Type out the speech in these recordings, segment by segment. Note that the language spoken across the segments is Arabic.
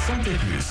Santé Plus.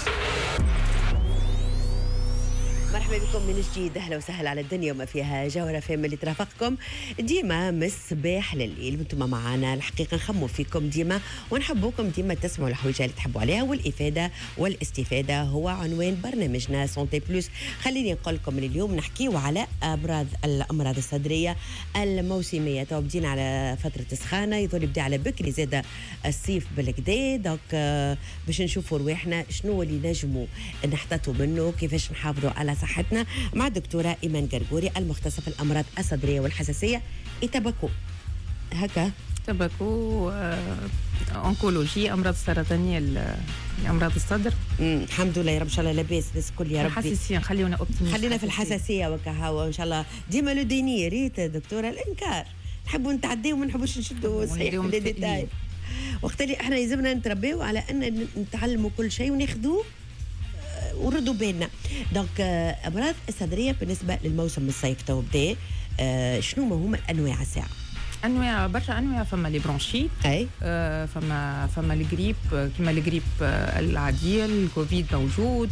مرحبا بكم من جديد، اهلا وسهلا على الدنيا وما فيها. جوهرة فيم اللي ترافقكم ديما من الصباح لليل، وانتم معنا الحقيقه نخموا فيكم ديما ونحبوكم ديما تسمعوا الحوايج اللي تحبوا عليها، والافاده والاستفاده هو عنوان برنامجنا سونتي بلوس. خليني نقول لكم اليوم نحكيو على الامراض الصدريه الموسميه. تو بدينا على فتره سخانه، يظل يبدا على بكري زاد الصيف بالكدا، دونك باش نشوفوا رواحنا شنو اللي نجموا نحتاطوا منه، كيفاش نحافظوا على صحتنا، مع الدكتورة إيمان قرقوري المختصة في الأمراض الصدرية والحساسية. إتبكو هكا تبكو أونكولوجي، أمراض سرطانية، أمراض الصدر. الحمد لله يا رب، إن شاء الله لاباس الناس الكل يا ربي. الحساسية خلينا أوبتيميست، خلينا في الحساسية وكهوا إن شاء الله. ديما لو ديني ريت دكتورة الإنكار، نحبوا نتعديو وما نحبوش نشدوا صحيح في الديتاي. وقت اللي احنا يلزمنا نتربيو على أن نتعلموا كل شيء وناخذوه وردوا بالنا. دونك امراض الصدريه بالنسبه للموسم الصيف تو بدا، شنو هما الانواع الساعه؟ انواع برشا انواع. فما لي برونشيت، اي فما الجريب كما الجريب العاديه، الكوفيد موجود،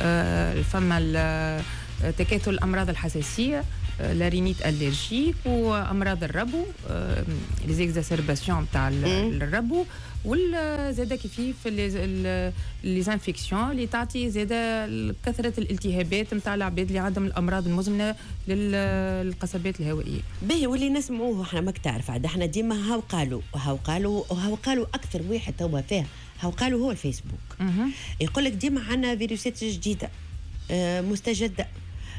فما تكاثر الامراض الحساسيه، لارينيت الرجيك، وامراض الربو، لي زيكزاسيرباسيون تاع الربو، والزاده كيف لي زانفيكسيون اللي تعطي زاده كثره الالتهابات نتاع العباد اللي عندهم الامراض المزمنه للقصبات الهوائيه. باهي، واللي نسمعوه احنا ماك تعرف عاد احنا ديما هاو قالوا اكثر واحد توا فيه هاو قالوا هو الفيسبوك. يقول لك ديما عندنا فيروسات جديده مستجده،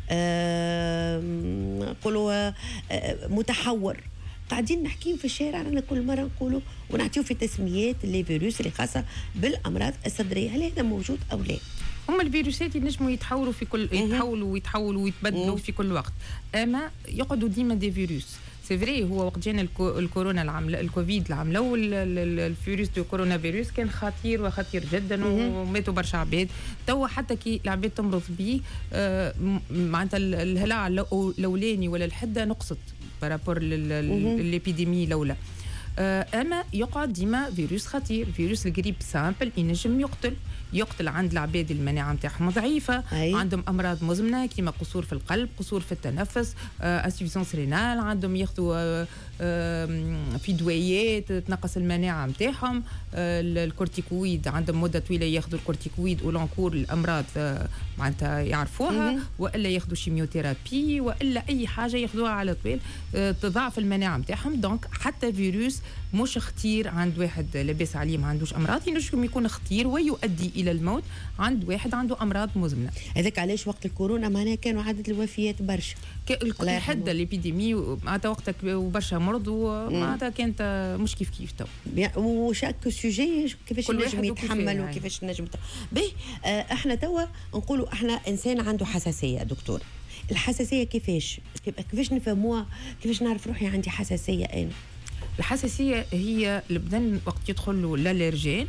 نقولوا متحور. قاعدين نحكيو في الشارع، رانا كل مره نقولوا ونعطيو في تسميات اللي فيروس اللي خاصه بالامراض الصدريه. هل هذا موجود او لا؟ هم الفيروسات ينجموا يتحولوا في كل يتحولوا ويتبدلوا في كل وقت، اما يقعدوا ديما دي فيروس. سي فري، هو وقت جانا الكورونا العامله، الكوفيد العامله، والفيروس دو كورونا فيروس كان خطير وخطير جدا، وماتوا برشا عباد. توا حتى كي العباد تمرض به معناتها الهلع الاولاني ولا الحده نقصت بارابور للابيديمي الاولى. اما يقعد ديما فيروس خطير، فيروس الجريب سامبل ينجم يقتل عند العباد المناعه نتاعهم ضعيفه، عندهم امراض مزمنه كيما قصور في القلب، قصور في التنفس، انسفيسيونس رينال، عندهم ياخذوا في دويات تنقص المناعه نتاعهم، الكورتيكويد عندهم مده طويله ياخذوا الكورتيكويد ولونكور الامراض معناتها يعرفوها، والا ياخذوا شيميوثيرابي، والا اي حاجه ياخذوها على طول تضاعف المناعه نتاعهم. دونك حتى فيروس مش خطير عند واحد لاباس عليه ما عندوش امراض ينجم يكون خطير ويؤدي الى الموت عند واحد عنده امراض مزمنه. هذاك علاش وقت الكورونا معناها كانوا عدد الوفيات برشا، الحده الابيديمي معناتها وقتك وبرشا مرضوا، معناتها كانت مش كيف تو. وشاك سوجي كيفاش نجم يتحمل وكيفاش نجم باهي. احنا توا نقولوا احنا انسان عنده حساسيه. دكتور، الحساسيه كيفاش نفهموها؟ كيفاش نعرف روحي عندي حساسيه انا؟ الحساسية هي البدن وقت يدخل له الالرجين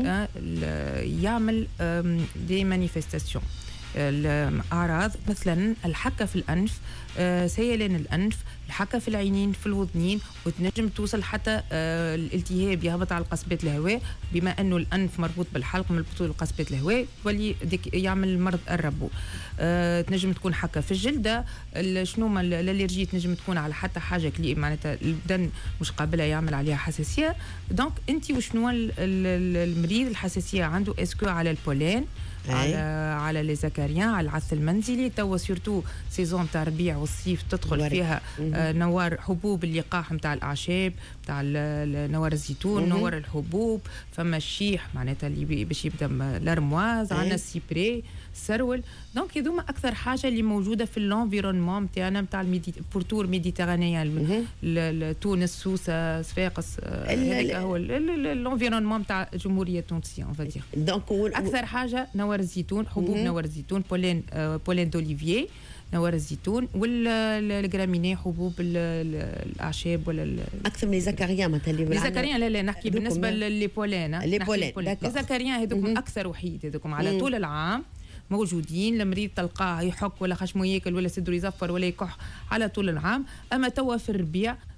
يعمل دي مانيفستاسيون، الأعراض مثلا الحكة في الأنف، سيلان الأنف، الحكة في العينين، في الوذنين، وتنجم توصل حتى الالتهاب يهبط على قصبات الهواء، بما أنه الأنف مربوط بالحلق مربوط بقصبات الهواء، ولي يعمل مرض الربو. تنجم تكون حكة في الجلدة. شنو ما الالرجي تنجم تكون على حتى حاجة معناتها البدن مش قابلة يعمل عليها حساسية. دونك أنت وشنو المريض الحساسية عنده؟ اسكو على البولين، على لي زكاريان، على العسل المنزلي. توا سورتو سيزون تاع الربيع والصيف تدخل فيها نوار حبوب اللقاح نتاع الاعشاب، تاع نوار الزيتون، نوار الحبوب، فما الشيح معناتها اللي باش يبدا الارمواز، عندنا السيبري، السرول. دونك هذوما اكثر حاجه اللي موجوده في الانفيرونمون نتاعنا نتاع البورتور ميديتيرانيان، تونس، سوسه، صفاقس، هذاك هو الانفيرونمون نتاع جمهوريه تونسيه اون فادير. دونك اكثر حاجه نوار الزيتون، حبوب نوار الزيتون، بولين دوليفيي، نوار الزيتون، والجراميني، حبوب الاعشاب ولا اكثر من زكريا مثلا. لي زكريا لا نحكي بالنسبه للبولين. لي زكريا هذوكم اكثر وحيد، هذوكم على طول العام موجودين. المريض تلقاه يحك ولا خشمه ياكل ولا صدره يزفر ولا يكح على طول العام. اما توا في الربيع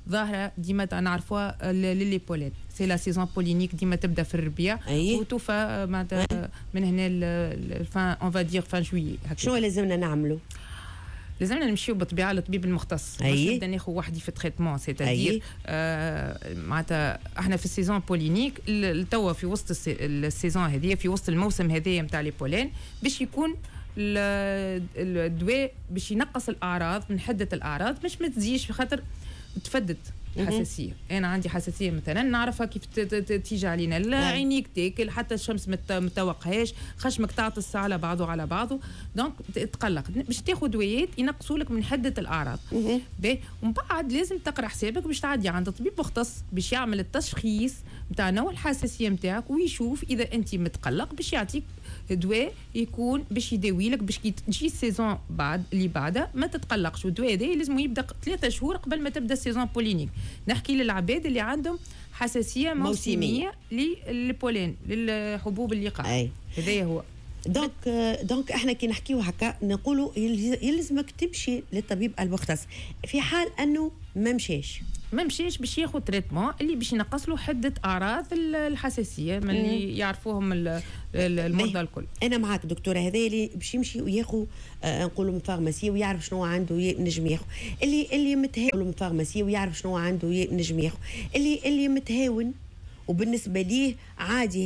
ظاهره ديما نعرفوها للي بولين سي لا سيزون بولينيك ديما تبدا في الربيع وتوفى معناتها من هنا الفان اون فا دير فان جويي. شنو لازمنا نعملوا؟ لازمنا نمشيو بالطبيعه للطبيب المختص باش نبدا ناخذ وحدي في التريتمون سيتادير معناتها احنا في السيزون بولينيك توا في وسط السيزون هذه في وسط الموسم هذايا نتاع لي بولين باش يكون الدواء باش ينقص الاعراض من حده الاعراض باش ما تزيش خاطر تفدد حساسيه. انا عندي حساسيه مثلا نعرفها كيف تيجي علينا لا عينيك تاكل حتى الشمس ما توقهاش خشمك تعطس على بعضه دونك تقلق باش تاخذ دوايات ينقصوا لك من حده الاعراض. ومن بعد لازم تقرا حسابك باش تعدي عند طبيب مختص باش يعمل التشخيص نتاع نوع الحساسيه نتاعك ويشوف اذا انت متقلق باش يعطيك دواء يكون باش يداوي لك باش كي تجي السيزون اللي بعدها ما تتقلقش. والدواء هذا لازم يبدا 3 شهور قبل ما تبدا السيزون بولينيك. نحكي للعباد اللي عندهم حساسيه موسميه للبولين للحبوب اللقاح. هذا هو دونك احنا كي نحكيو هكا نقولوا يلزمك تمشي للطبيب المختص في حال انه ما مشاش باش ياخذ تريتمون اللي باش ينقص له حده اعراض الحساسيه من اللي يعرفوهم المرضى الكل. انا معاك دكتوره هذا اللي باش يمشي وياخذ نقولوا من فارماسي ويعرف شنو عنده نجم ياخذ اللي متهاون من فارماسي ويعرف شنو عنده نجم ياخذ اللي متهاون وبالنسبه ليه عادي